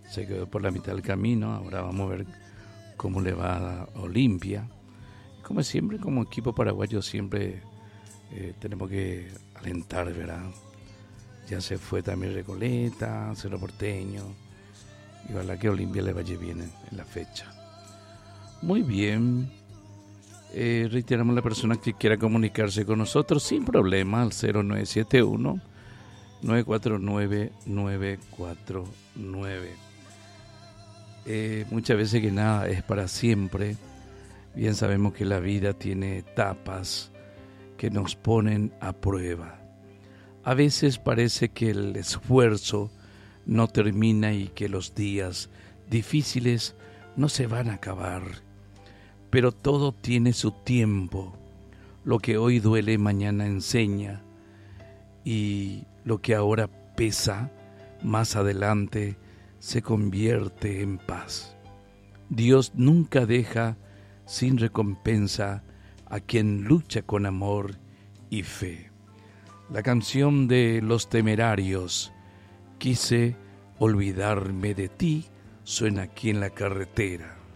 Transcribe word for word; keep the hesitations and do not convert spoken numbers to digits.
se quedó por la mitad del camino. Ahora vamos a ver cómo le va a Olimpia. Como siempre, como equipo paraguayo, siempre eh, tenemos que alentar, ¿verdad? Ya se fue también Recoleta, Cerro Porteño. Y ojalá que Olimpia le vaya bien en, en la fecha. Muy bien. Eh, reiteramos a la persona que quiera comunicarse con nosotros sin problema al cero nueve siete uno, nueve cuatro nueve, nueve cuatro nueve. Eh, muchas veces que nada es para siempre. Bien sabemos que la vida tiene etapas que nos ponen a prueba. A veces parece que el esfuerzo no termina y que los días difíciles no se van a acabar. Pero todo tiene su tiempo. Lo que hoy duele, mañana enseña. Y lo que ahora pesa, más adelante se convierte en paz. Dios nunca deja sin recompensa a quien lucha con amor y fe. La canción de Los Temerarios, Quise olvidarme de ti, suena aquí en la carretera.